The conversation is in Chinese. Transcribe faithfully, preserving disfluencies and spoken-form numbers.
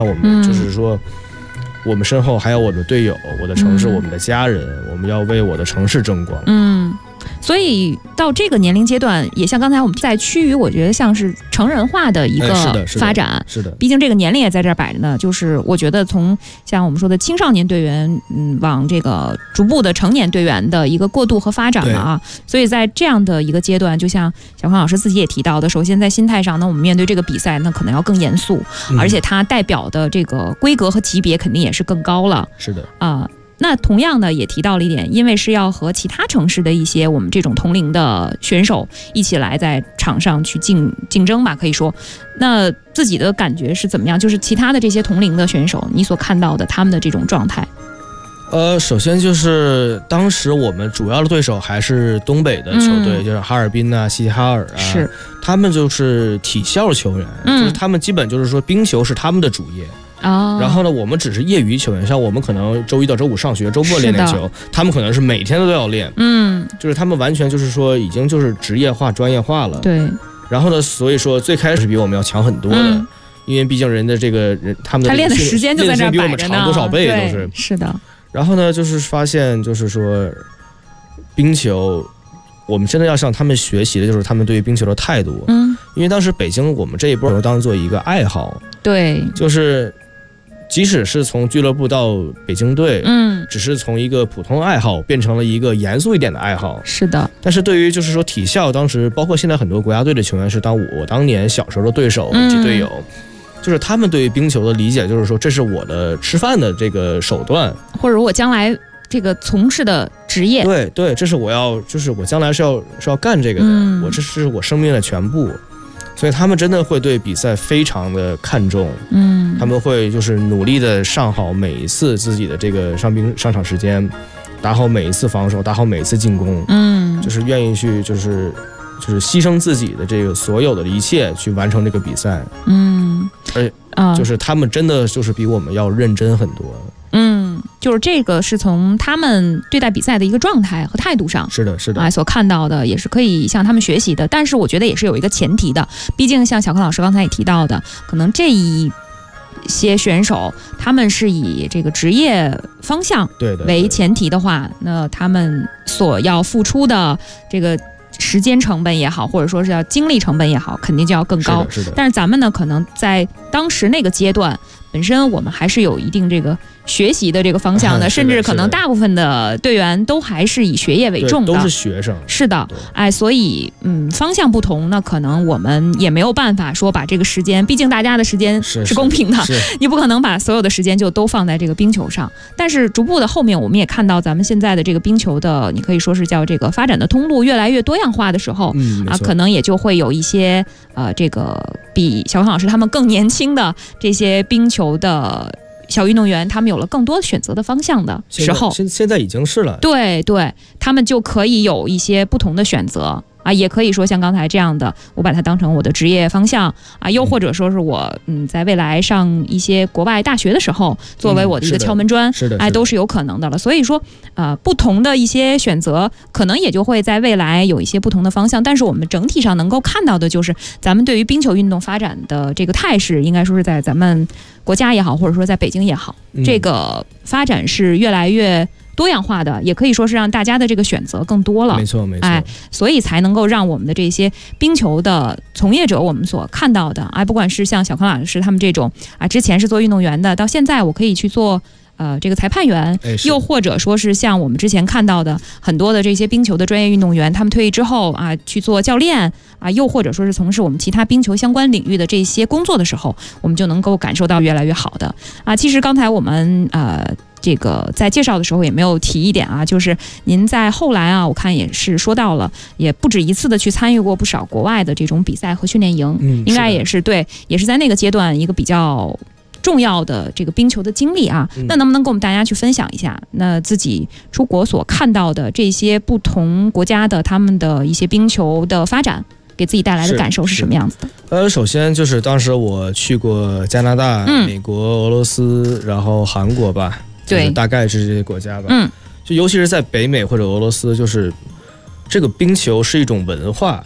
我们就是说，我们身后还有我的队友、我的城市、我们的家人，我们要为我的城市争光。 嗯。所以到这个年龄阶段，也像刚才我们在趋于，我觉得像是成人化的一个发展。 哎、是的， 毕竟这个年龄也在这儿摆着呢。就是我觉得从像我们说的青少年队员，嗯，往这个逐步的成年队员的一个过渡和发展了啊。所以在这样的一个阶段，就像小康老师自己也提到的，首先在心态上呢，我们面对这个比赛，那可能要更严肃，嗯、而且它代表的这个规格和级别肯定也是更高了。 是的啊。呃那同样的也提到了一点，因为是要和其他城市的一些我们这种同龄的选手一起来在场上去竞竞争吧，可以说，那自己的感觉是怎么样？就是其他的这些同龄的选手，你所看到的他们的这种状态。 呃，首先就是当时我们主要的对手还是东北的球队，嗯、就是哈尔滨啊、齐齐哈尔啊， 是他们就是体校球员，嗯、就是他们基本就是说冰球是他们的主业。 哦、 然后呢，我们只是业余球员，像我们可能周一到周五上学，周末练练球，他们可能是每天都要练， 嗯， 就是他们完全就是说已经就是职业化、专业化了。 对。 然后呢，所以说最开始比我们要强很多的，嗯、因为毕竟人的这个人他们的他练的时间就在这儿摆着呢， 比我们长多少倍都是。 是的。 然后呢，就是发现就是说，冰球。我们真的要向他们学习的就是他们对于冰球的态度， 嗯， 因为当时北京我们这一波都当做一个爱好， 对， 就是即使是从俱乐部到北京队， 嗯， 只是从一个普通爱好变成了一个严肃一点的爱好， 是的。 但是对于就是说体校，当时包括现在很多国家队的球员是当我我当年小时候的对手以及队友，嗯、就是他们对于冰球的理解就是说这是我的吃饭的这个手段， 或者我将来这个从事的职业， 对对，这是我要，就是我将来是要是要干这个的，嗯、我这是我生命的全部，所以他们真的会对比赛非常的看重， 嗯， 他们会就是努力的上好每一次自己的这个上冰上场时间，打好每一次防守，打好每一次进攻， 嗯， 就是愿意去就是就是牺牲自己的这个所有的一切去完成这个比赛， 嗯， 而且就是他们真的就是比我们要认真很多。 嗯，就是这个是从他们对待比赛的一个状态和态度上， 是的，是的， 啊，所看到的也是可以向他们学习的。但是我觉得也是有一个前提的，毕竟像小康老师刚才也提到的，可能这一些选手他们是以这个职业方向为前提的话， 对对对， 那他们所要付出的这个时间成本也好，或者说是要精力成本也好，肯定就要更高。 是的，是的。 但是咱们呢，可能在当时那个阶段，本身我们还是有一定这个学习的这个方向的， 啊、 甚至可能大部分的队员都还是以学业为重的， 都是学生。 是的，哎，所以嗯，方向不同，那可能我们也没有办法说把这个时间，毕竟大家的时间是公平的，你不可能把所有的时间就都放在这个冰球上。但是逐步的后面，我们也看到咱们现在的这个冰球的，你可以说是叫这个发展的通路越来越多样化的时候， 嗯、 啊，可能也就会有一些呃，这个比小康老师他们更年轻的这些冰球的小运动员，他们有了更多选择的方向的时候， 现现在已经是了， 对对，他们就可以有一些不同的选择啊，也可以说像刚才这样的，我把它当成我的职业方向啊，又或者说是我嗯，在未来上一些国外大学的时候，作为我的一个敲门砖， 嗯、是的， 哎，都是有可能的了。所以说，呃，不同的一些选择，可能也就会在未来有一些不同的方向。但是我们整体上能够看到的就是，咱们对于冰球运动发展的这个态势，应该说是在咱们国家也好，或者说在北京也好， 嗯、 这个发展是越来越多样化的，也可以说是让大家的这个选择更多了。 没错没错， 哎，所以才能够让我们的这些冰球的从业者，我们所看到的，哎，不管是像小康老师他们这种啊，之前是做运动员的，到现在我可以去做呃这个裁判员，又或者说是像我们之前看到的很多的这些冰球的专业运动员，他们退役之后啊去做教练啊，又或者说是从事我们其他冰球相关领域的这些工作的时候，我们就能够感受到越来越好的啊。其实刚才我们呃。这个在介绍的时候也没有提一点啊，就是您在后来啊，我看也是说到了，也不止一次的去参与过不少国外的这种比赛和训练营， 嗯， 应该也是对，也是在那个阶段一个比较重要的这个冰球的经历啊。 嗯、 那能不能跟我们大家去分享一下，那自己出国所看到的这些不同国家的他们的一些冰球的发展，给自己带来的感受是什么样子的？ 呃，首先就是当时我去过加拿大、 嗯、 美国、俄罗斯，然后韩国吧。 对， 大概是这些国家吧。 嗯， 就尤其是在北美或者俄罗斯，就是这个冰球是一种文化。